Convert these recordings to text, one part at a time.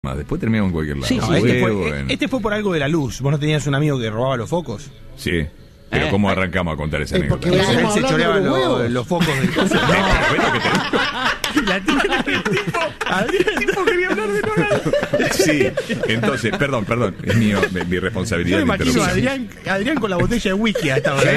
más. Después terminamos en cualquier lado. Sí, No, este fue por algo de la luz. ¿Vos no tenías un amigo que robaba los focos? Sí. Pero ¿cómo arrancamos a contar esa anécdota? porque Él Estamos se hablando choreaba de los huevos. los focos del coso. La tía del tipo quería hablar de nada. Sí, entonces, perdón, es mi responsabilidad. Yo me de imagino a interrupción. Adrián con la botella de whisky a esta hora.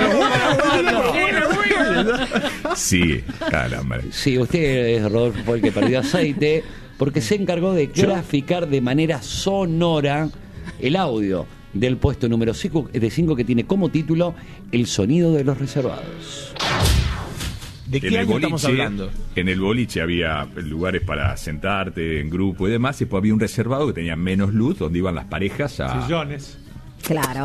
Sí, caramba. Sí, usted es Rodolfo fue el que perdió aceite porque se encargó de graficar de manera sonora el audio del puesto número 5 que tiene como título El sonido de los reservados. ¿De qué año estamos hablando? En el boliche había lugares para sentarte en grupo y demás, y después había un reservado que tenía menos luz, donde iban las parejas a... Sillones. Claro.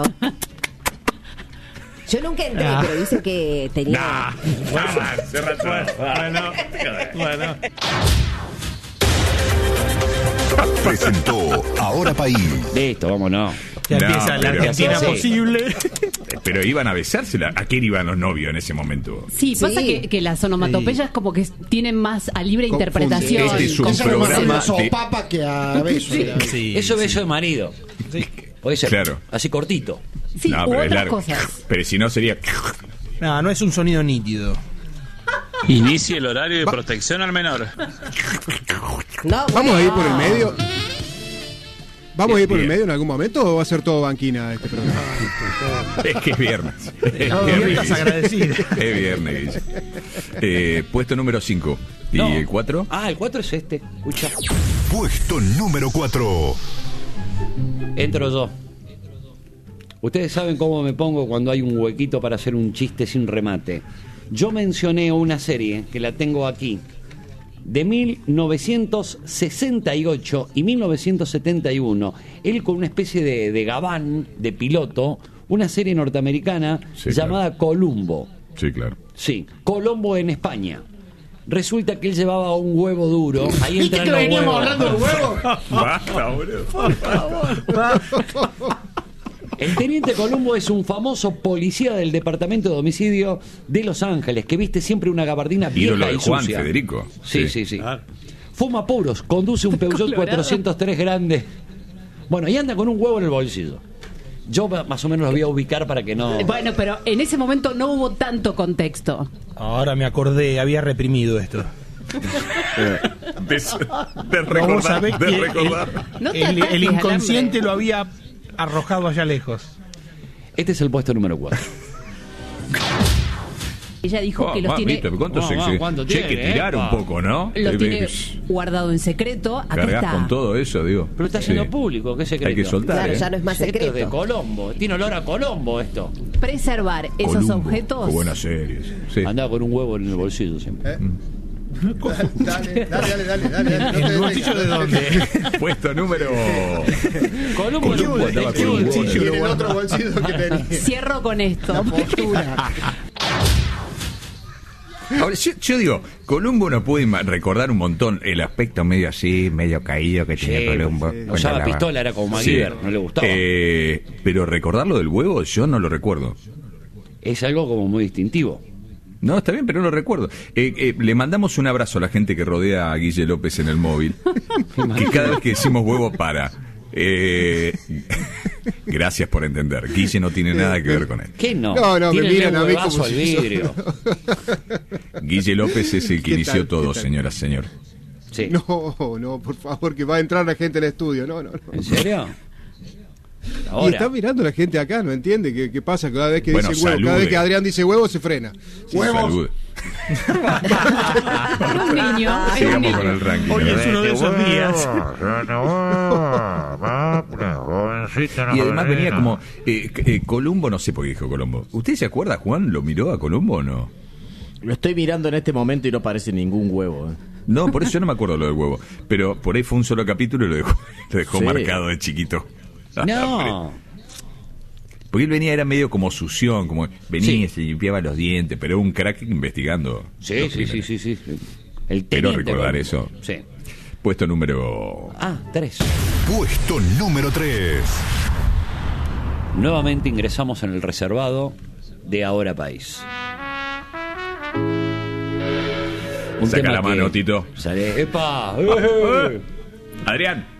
Yo nunca entré, pero dice que tenía... Bueno. Presentó Ahora País. Listo, vámonos. Ya No, empieza la pero- Argentina Sí. posible. Pero iban a besársela. ¿A quién iban los novios en ese momento? Sí, pasa Sí. que las onomatopeyas como que tienen más a libre interpretación. Este es un Como- programa Eso de- papa que a beso. Sí, Eso es beso de marido. Puede ser. Claro. Así cortito. Sí, No, u pero es otras largo. cosas. Pero si no sería... No es un sonido nítido. Inicie el horario de protección al menor. No, ¿Vamos a ir bueno. por el medio? ¿Vamos a ir por el Bien. medio en algún momento o va a ser todo banquina este programa? Es que es viernes. Es No, estás agradecido. Es viernes, Guille. Puesto número 5. ¿Y No. el 4? Ah, el 4 es este. Escucha. Puesto número 4. Entro yo. Ustedes saben cómo me pongo cuando hay un huequito para hacer un chiste sin remate. Yo mencioné una serie que la tengo aquí, de 1968 y 1971. Él con una especie de gabán, de piloto, una serie norteamericana Sí, llamada Columbo. Sí, claro. Sí, Colombo en España. Resulta que él llevaba un huevo duro. Ahí ¿Viste entran que los veníamos huevos. hablando de huevos? Basta, boludo. El teniente Columbo es un famoso policía del departamento de homicidio de Los Ángeles que viste siempre una gabardina vieja Ídolo de y Juan, sucia. Federico. Sí. Fuma puros, conduce un Peugeot 403 grande. Bueno, y anda con un huevo en el bolsillo. Yo más o menos lo voy a ubicar para que no... Bueno, pero en ese momento no hubo tanto contexto. Ahora me acordé, había reprimido esto. De Vos sabés que recordar. No te el ataques, inconsciente alambre. lo había arrojado allá lejos. Este es el puesto número 4. Ella dijo que los Mamá, tiene, ¿viste? ¿Cuánto Mamá, se- ¿cuánto che, hay que tiene, tirar un epa? poco, ¿no? los tiene guardado en secreto. Acá Cargás está. con todo eso, digo. Pero está Sí. haciendo público, ¿qué secreto? Hay que soltar, Claro, ¿eh? ya no es más Esto es de secreto. Colombo. Tiene olor a Colombo esto. Preservar esos Columbo. objetos. Qué buenas series. Sí. Andaba con un huevo en el bolsillo siempre. Dale. ¿En el bolsillo de dónde? Puesto número... Colombo en un Columbo huevo. andaba con un huevo. Y en el otro bolsillo que tenía. Cierro con esto. Ahora, yo digo, Columbo no puede recordar un montón el aspecto medio así, medio caído que tenía Columbo. Usaba pistola, era como MacGyver, no le gustaba. Pero recordarlo del huevo, yo no lo recuerdo. Es algo como muy distintivo. No, está bien, pero no lo recuerdo. Le mandamos un abrazo a la gente que rodea a Guille López en el móvil. Que cada vez que decimos huevo para. Gracias por entender. Guille no tiene nada que ver con él. ¿Qué no? No, me Tírenle miran un a mí huevazo como al si yo- vidrio. Guille López es el que ¿Qué inició tal? todo, ¿Qué tal? señoras, señor. Sí. No, por favor, que va a entrar la gente al estudio. No. ¿En serio? Y Ahora. está mirando la gente acá, no entiende qué pasa cada vez que Bueno, dice huevo. Cada salude. vez que Adrián dice huevo, se frena. Sí, ¡Huevos! salud. Es un niño. Es un Sigamos niño. con el ranking. Hoy es uno de esos días. Y además venía como Columbo, no sé por qué dijo Columbo. ¿Usted se acuerda, Juan? ¿Lo miró a Columbo o no? Lo estoy mirando en este momento y no parece ningún huevo. No, por eso yo no me acuerdo lo del huevo. Pero por ahí fue un solo capítulo y lo dejó Sí. marcado de chiquito. No. Porque él venía, era medio como sución, como venía Sí. y se limpiaba los dientes, pero era un crack investigando. Sí, los sí, sí, crímenes. sí. El Pero teniente recordar Colombo. eso. Sí. Puesto número... 3. Puesto número 3. Nuevamente ingresamos en el reservado de Ahora País. Saca la mano, Tito. Sale, ¡epa! Adrián.